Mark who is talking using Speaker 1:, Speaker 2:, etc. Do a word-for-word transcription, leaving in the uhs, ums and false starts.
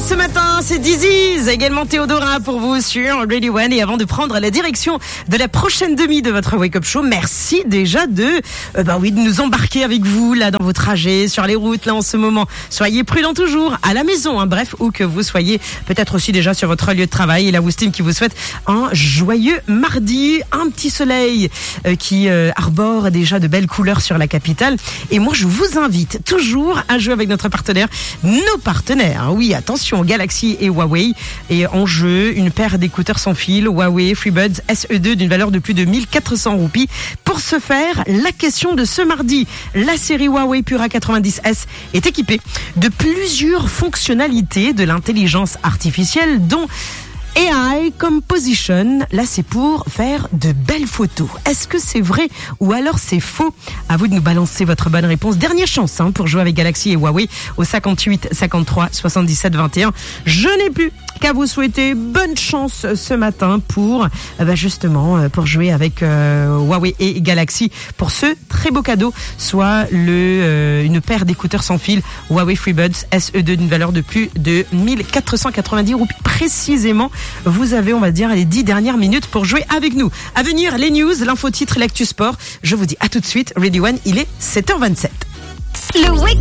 Speaker 1: ce matin, c'est Dizzy, également Théodora pour vous sur Radio One. Et avant de prendre la direction de la prochaine demi de votre Wake Up Show, merci déjà de, euh, bah oui, de nous embarquer avec vous là dans vos trajets, sur les routes là en ce moment. Soyez prudents toujours, à la maison, hein, bref, où que vous soyez, peut-être aussi déjà sur votre lieu de travail. Et la Woustine qui vous souhaite un joyeux mardi, un petit soleil euh, qui euh, arbore déjà de belles couleurs sur la capitale. Et moi, je vous invite toujours à jouer avec notre partenaire, nos partenaires. Oui, attention, Galaxy et Huawei. Et en jeu, une paire d'écouteurs sans fil, Huawei FreeBuds S E deux d'une valeur de plus de mille quatre cents roupies. Pour ce faire, la question de ce mardi, la série Huawei Pura quatre-vingt-dix S est équipée de plusieurs fonctionnalités de l'intelligence artificielle, dont A I Composition. Là, c'est pour faire de belles photos. Est-ce que c'est vrai ou alors c'est faux? À vous de nous balancer votre bonne réponse. Dernière chance hein, pour jouer avec Galaxy et Huawei au cinquante-huit cinquante-trois soixante-dix-sept vingt et un. Je n'ai plus qu'à vous souhaiter bonne chance ce matin pour euh, bah justement pour jouer avec euh, Huawei et Galaxy pour ce très beau cadeau, soit le euh, une paire d'écouteurs sans fil Huawei FreeBuds S E deux d'une valeur de plus de mille quatre cent quatre-vingt-dix roupies précisément. Vous avez, on va dire, les dix dernières minutes pour jouer avec nous. À venir, les news, l'info titre, l'actu sport. Je vous dis à tout de suite. Radio One, il est sept heures vingt-sept.
Speaker 2: Le Wake